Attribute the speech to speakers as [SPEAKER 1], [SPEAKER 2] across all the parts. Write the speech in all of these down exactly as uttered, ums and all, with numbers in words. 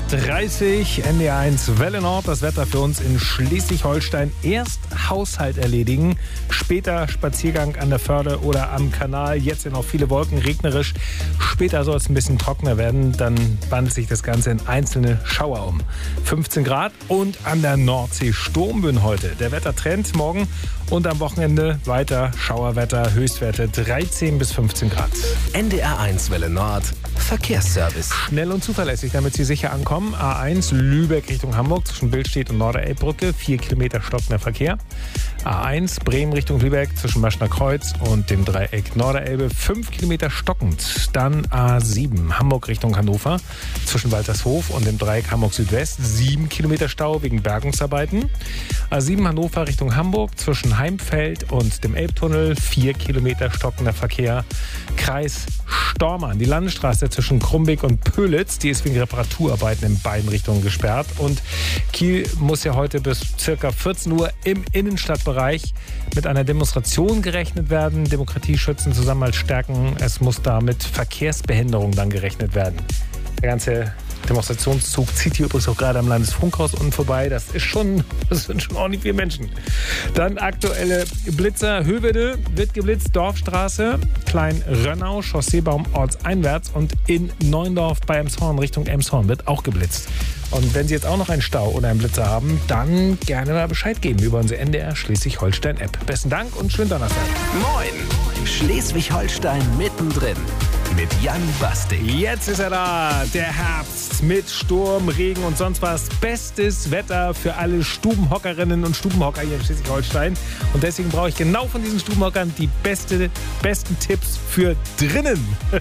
[SPEAKER 1] dreißig, N D R eins Welle Nord. Das Wetter für uns in Schleswig-Holstein. Erst Haushalt erledigen, später Spaziergang an der Förde oder am Kanal. Jetzt sind auch viele Wolken, regnerisch. Später soll es ein bisschen trockener werden. Dann wandelt sich das Ganze in einzelne Schauer um. fünfzehn Grad und an der Nordsee Sturmböen heute. Der Wettertrend morgen und am Wochenende weiter Schauerwetter. Höchstwerte dreizehn bis fünfzehn Grad.
[SPEAKER 2] N D R eins Welle Nord. Verkehrsservice.
[SPEAKER 1] Schnell und zuverlässig, damit Sie sicher ankommen. A eins Lübeck Richtung Hamburg zwischen Billstedt und Norderelbbrücke. Vier Kilometer stockender Verkehr. A eins Bremen Richtung Lübeck zwischen Maschner Kreuz und dem Dreieck Norderelbe. Fünf Kilometer stockend. Dann A sieben Hamburg Richtung Hannover zwischen Waltershof und dem Dreieck Hamburg Südwest. Sieben Kilometer Stau wegen Bergungsarbeiten. A sieben Hannover Richtung Hamburg zwischen Heimfeld und dem Elbtunnel. Vier Kilometer stockender Verkehr. Kreis Stormarn. Die Landesstraße zwischen Krumbeck und Pölitz, die ist wegen Reparaturarbeiten in beiden Richtungen gesperrt. Und Kiel muss ja heute bis circa vierzehn Uhr im Innenstadtbereich mit einer Demonstration gerechnet werden. Demokratie schützen, Zusammenhalt stärken. Es muss da mit Verkehrsbehinderung dann gerechnet werden. Der ganze Demonstrationszug zieht hier übrigens auch gerade am Landesfunkhaus unten vorbei. Das ist schon, das sind schon ordentlich viele Menschen. Dann aktuelle Blitzer. Hövelte wird geblitzt, Dorfstraße, Klein-Rönnau, Chausseebaum ortseinwärts und in Neuendorf bei Emshorn Richtung Emshorn wird auch geblitzt. Und wenn Sie jetzt auch noch einen Stau oder einen Blitzer haben, dann gerne mal Bescheid geben über unsere N D R Schleswig-Holstein-App. Besten Dank und schönen Donnerstag.
[SPEAKER 2] Moin! Schleswig-Holstein mittendrin. Mit Jan Bastik.
[SPEAKER 1] Jetzt ist er da, der Herbst mit Sturm, Regen und sonst was. Bestes Wetter für alle Stubenhockerinnen und Stubenhocker hier in Schleswig-Holstein. Und deswegen brauche ich genau von diesen Stubenhockern die beste, besten Tipps für drinnen.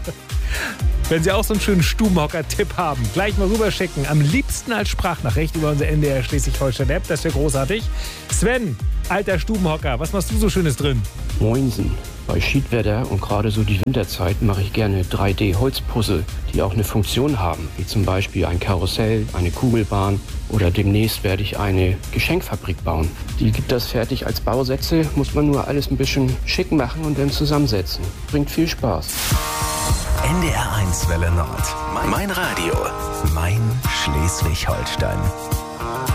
[SPEAKER 1] Wenn Sie auch so einen schönen Stubenhocker-Tipp haben, gleich mal rüberschicken. Am liebsten als Sprachnachricht über unsere N D R Schleswig-Holstein-App. Das wäre großartig. Sven, alter Stubenhocker, was machst du so Schönes drin?
[SPEAKER 3] Moinsen. Bei Schiedwetter und gerade so die Winterzeit mache ich gerne drei D Holzpuzzle, die auch eine Funktion haben, wie zum Beispiel ein Karussell, eine Kugelbahn oder demnächst werde ich eine Geschenkfabrik bauen. Die gibt das fertig als Bausätze, muss man nur alles ein bisschen schick machen und dann zusammensetzen. Bringt viel Spaß.
[SPEAKER 2] N D R eins Welle Nord. Mein Radio. Mein Schleswig-Holstein.